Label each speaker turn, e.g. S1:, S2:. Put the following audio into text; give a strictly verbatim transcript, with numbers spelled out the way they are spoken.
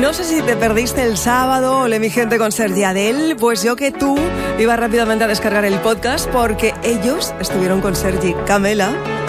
S1: No sé si te perdiste el sábado o mi gente con Sergi Adel, pues yo que tú iba rápidamente a descargar el podcast porque ellos estuvieron con Sergi Camela